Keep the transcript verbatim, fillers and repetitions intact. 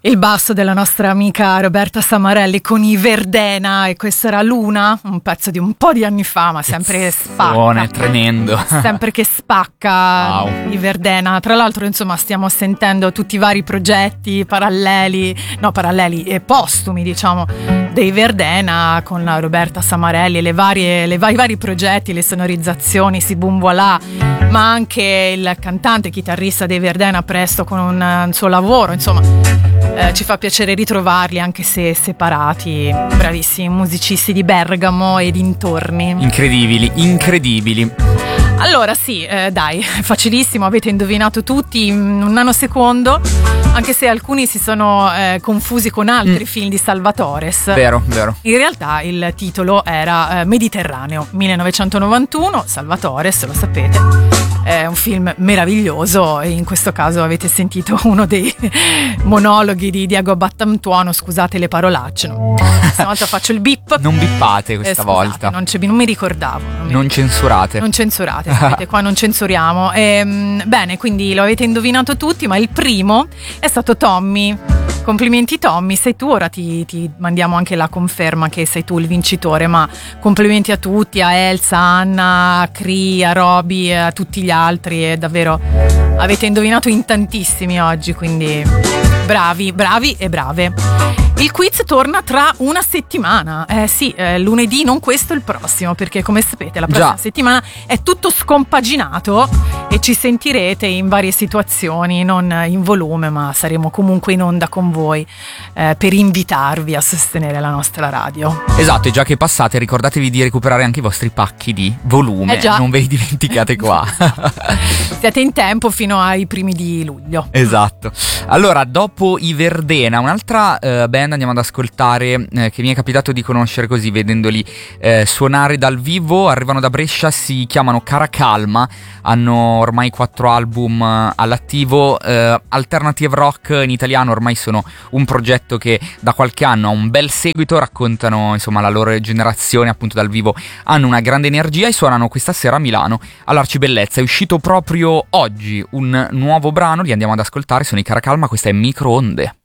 Il basso della nostra amica Roberta Samarelli con i Verdena, e questa era Luna, un pezzo di un po' di anni fa, ma sempre spacca. Buone, tremendo. Sempre che spacca. Wow. I Verdena. Tra l'altro, insomma, stiamo sentendo tutti i vari progetti paralleli, no paralleli e postumi, diciamo, dei Verdena con la Roberta Samarelli, le varie, le vari, vari progetti, le sonorizzazioni, si boom voilà, ma anche il cantante chitarrista dei Verdena presto con un, un suo lavoro, insomma. Eh, ci fa piacere ritrovarli anche se separati, bravissimi musicisti di Bergamo e dintorni. Incredibili, incredibili. Allora sì, eh, dai, facilissimo, avete indovinato tutti in un nanosecondo, anche se alcuni si sono eh, confusi con altri mm. film di Salvatores. Vero, vero. In realtà il titolo era eh, Mediterraneo, millenovecentonovantuno, Salvatores, lo sapete. È un film meraviglioso e in questo caso avete sentito uno dei monologhi di Diego Battantuono, scusate le parolacce, no? Questa volta faccio il bip. Non bippate questa eh, scusate, volta. Non, non mi ricordavo. Non, non censurate. Non censurate, sapete, qua non censuriamo. E, bene, quindi lo avete indovinato tutti, ma il primo è stato Tommy. Complimenti Tommy, sei tu, ora ti, ti mandiamo anche la conferma che sei tu il vincitore, ma complimenti a tutti, a Elsa, a Anna, a Cri, a Roby, a tutti gli altri, e davvero avete indovinato in tantissimi oggi, quindi bravi, bravi e brave. Il quiz torna tra una settimana, eh sì, eh, lunedì, non questo, il prossimo, perché come sapete la prossima Già. settimana è tutto scompaginato e ci sentirete in varie situazioni, non in volume, ma saremo comunque in onda con voi eh, per invitarvi a sostenere la nostra radio. Esatto, e già che passate ricordatevi di recuperare anche i vostri pacchi di volume, eh già. Non ve li dimenticate qua. Siete in tempo fino ai primi di luglio. Esatto. Allora, dopo i Verdena, un'altra eh, band andiamo ad ascoltare eh, che mi è capitato di conoscere così vedendoli eh, suonare dal vivo. Arrivano da Brescia, si chiamano Caracalma, hanno ormai quattro album eh, all'attivo. eh, Alternative rock in italiano ormai sono un progetto che da qualche anno ha un bel seguito, raccontano insomma la loro generazione appunto dal vivo, hanno una grande energia e suonano questa sera a Milano all'Arcibellezza. È uscito proprio oggi un nuovo brano, li andiamo ad ascoltare, sono i Caracalma, questa è Microonde.